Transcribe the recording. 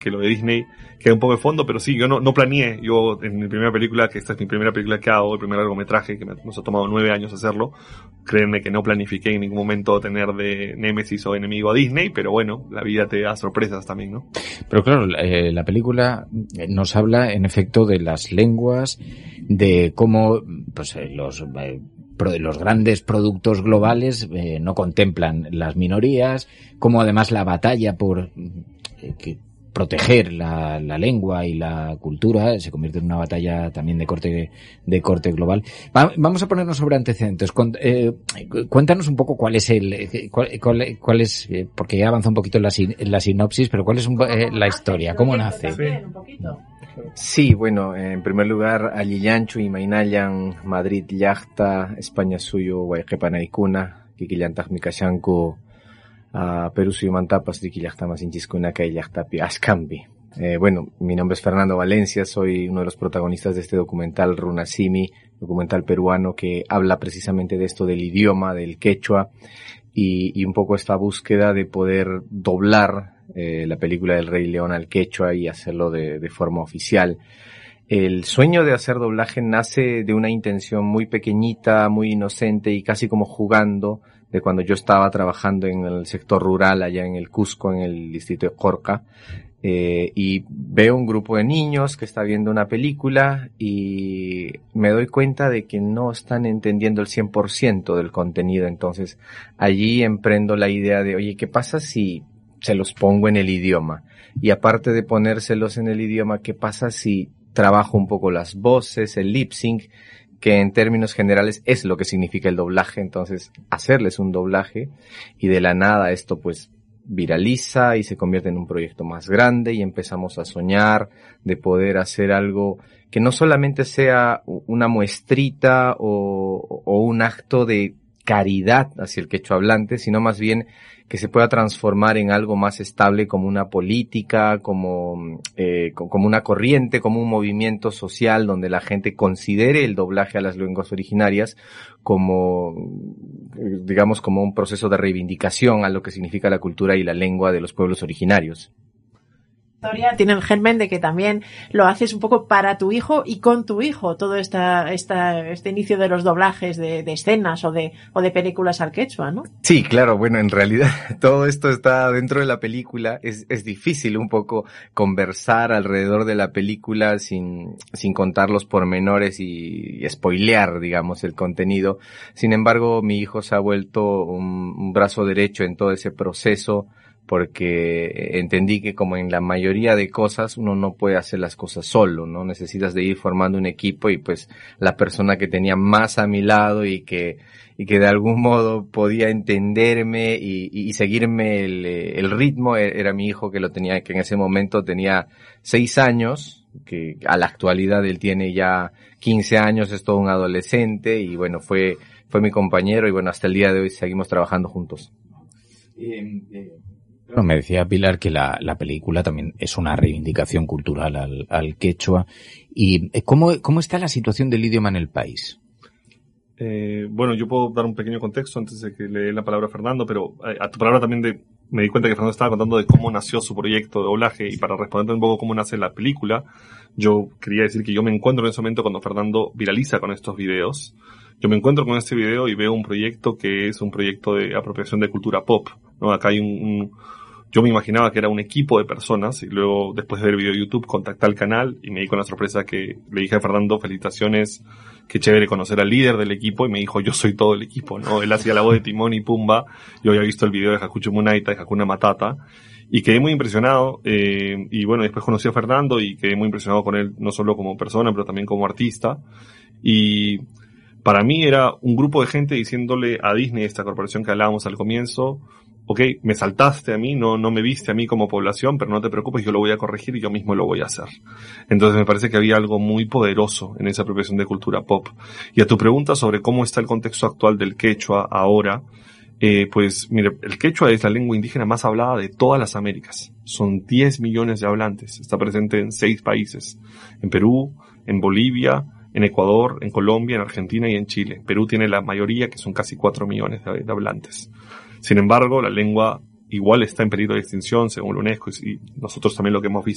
que lo de Disney queda un poco de fondo, pero sí, yo no planeé, yo en mi primera película, que esta es mi primera película que hago, el primer largometraje, que nos ha tomado 9 años hacerlo, créanme que no planifiqué en ningún momento tener de némesis o enemigo a Disney, pero bueno, la vida te da sorpresas también, ¿no? Pero claro, la película nos habla en efecto de las lenguas, de cómo pues los grandes productos globales no contemplan las minorías, como además la batalla por proteger la lengua y la cultura se convierte en una batalla también de corte global. Vamos a ponernos sobre antecedentes. Cuéntanos un poco cuál es cuál es, porque ya avanza un poquito en la sinopsis, pero cuál es la historia, cómo nace. Sí, bueno, en primer lugar, Allillanchu y Mainayan, Madrid, Llachta, España suyo, Guayquepanaicuna, Kikillantaj Mikashanku, Perú suyo Mantapas, Kikillajtamas Inchiscuna, Kayllajtapi, Ascambi. Bueno, mi nombre es Fernando Valencia, soy uno de los protagonistas de este documental Runasimi, documental peruano que habla precisamente de esto del idioma, del quechua, y un poco esta búsqueda de poder doblar la película del Rey León al quechua y hacerlo de forma oficial. El sueño de hacer doblaje nace de una intención muy pequeñita, muy inocente y casi como jugando de cuando yo estaba trabajando en el sector rural allá en el Cusco, en el distrito de Jorca, y veo un grupo de niños que está viendo una película y me doy cuenta de que no están entendiendo el 100% del contenido. Entonces allí emprendo la idea de, oye, ¿qué pasa si se los pongo en el idioma? Y aparte de ponérselos en el idioma, ¿qué pasa si trabajo un poco las voces, el lip sync, que en términos generales es lo que significa el doblaje? Entonces, hacerles un doblaje y de la nada esto pues viraliza y se convierte en un proyecto más grande y empezamos a soñar de poder hacer algo que no solamente sea una muestrita o un acto de caridad hacia el quechua hablante, sino más bien que se pueda transformar en algo más estable como una política, como una corriente, como un movimiento social donde la gente considere el doblaje a las lenguas originarias como, digamos, como un proceso de reivindicación a lo que significa la cultura y la lengua de los pueblos originarios. Tiene el germen de que también lo haces un poco para tu hijo y con tu hijo, todo este inicio de los doblajes de escenas o de películas al quechua, ¿no? Sí, claro, bueno, en realidad todo esto está dentro de la película. Es difícil un poco conversar alrededor de la película sin contar los pormenores y spoilear, digamos, el contenido. Sin embargo, mi hijo se ha vuelto un brazo derecho en todo ese proceso, porque entendí que como en la mayoría de cosas uno no puede hacer las cosas solo, ¿no? Necesitas de ir formando un equipo y pues la persona que tenía más a mi lado y que de algún modo podía entenderme y seguirme el ritmo era mi hijo, que en ese momento tenía 6 años, que a la actualidad él tiene ya 15 años, es todo un adolescente y bueno, fue mi compañero y bueno, hasta el día de hoy seguimos trabajando juntos. Bueno, me decía Pilar que la película también es una reivindicación cultural al quechua. ¿Y cómo está la situación del idioma en el país? Bueno, yo puedo dar un pequeño contexto antes de que le dé la palabra a Fernando, pero a tu palabra también me di cuenta que Fernando estaba contando de cómo nació su proyecto de doblaje, y para responderte un poco cómo nace la película, yo quería decir que yo me encuentro en ese momento cuando Fernando viraliza con estos videos. Yo me encuentro con este video y veo un proyecto que es un proyecto de apropiación de cultura pop, ¿no? Acá hay yo me imaginaba que era un equipo de personas y luego, después de ver el video de YouTube, contacté al canal y me di con la sorpresa que le dije a Fernando, felicitaciones, qué chévere conocer al líder del equipo, y me dijo, yo soy todo el equipo, ¿no? Él hacía la voz de Timón y Pumba, yo había visto el video de Hakucho Munaita, de Hakuna Matata, y quedé muy impresionado, y bueno, después conocí a Fernando y quedé muy impresionado con él, no solo como persona, pero también como artista, y para mí era un grupo de gente diciéndole a Disney, esta corporación que hablábamos al comienzo, ok, me saltaste a mí, no me viste a mí como población, pero no te preocupes, yo lo voy a corregir y yo mismo lo voy a hacer. Entonces me parece que había algo muy poderoso en esa apropiación de cultura pop. Y a tu pregunta sobre cómo está el contexto actual del quechua ahora, pues mire, el quechua es la lengua indígena más hablada de todas las Américas. Son 10 millones de hablantes. Está presente en 6 países. En Perú, en Bolivia, en Ecuador, en Colombia, en Argentina y en Chile. Perú tiene la mayoría, que son casi 4 millones de hablantes. Sin embargo, la lengua igual está en peligro de extinción según la UNESCO, y nosotros también lo que hemos visto